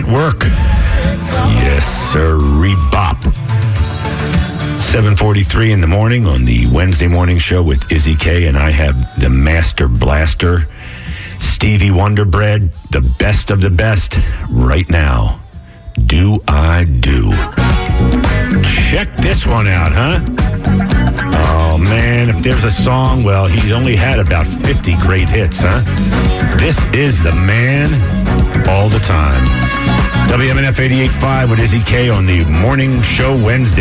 work. Yes, sir. Rebop. 7:43 in the morning on the Wednesday morning show with Izzy K, and I have the Master Blaster, Stevie Wonder Bread, the best of the best, right now. Do I Do? Check this one out, huh? Oh, man, if there's a song, well, he's only had about 50 great hits, huh? This is the man all the time. WMNF 88.5 with Izzy K on the morning show Wednesday.